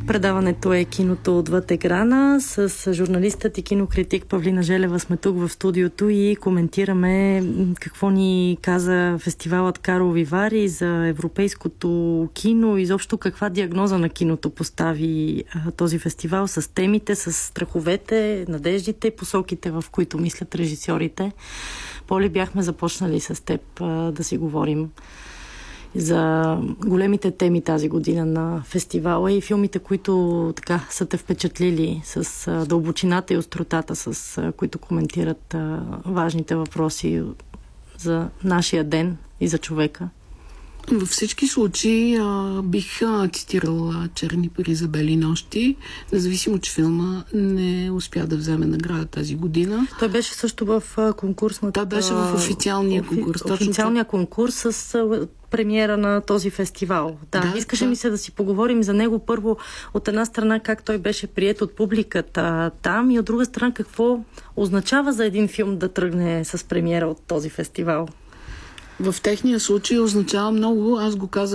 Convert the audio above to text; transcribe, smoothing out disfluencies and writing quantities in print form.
Предаването е Киното отвъд екрана. С журналистът и кинокритик Павлина Желева сме тук в студиото и коментираме какво ни каза фестивалът Карлови Вари за европейското кино, изобщо каква диагноза на киното постави този фестивал с темите, с страховете, надеждите и посоките, в които мислят режисьорите. Поли, бяхме започнали с теб да си говорим за големите теми тази година на фестивала и филмите, които така са те впечатлили с дълбочината и остротата, с които коментират важните въпроси за нашия ден и за човека. Във всички случаи бих цитирала Черни пари за бели нощи, независимо, че филма не успя да вземе награда тази година. Той беше също в конкурсната... Той беше в официалния конкурс. Официалния конкурс с премиера на този фестивал. Да, искаше ми се да си поговорим за него първо от една страна как той беше приет от публиката там и от друга страна какво означава за един филм да тръгне с премиера от този фестивал. В техния случай означава много, аз го казах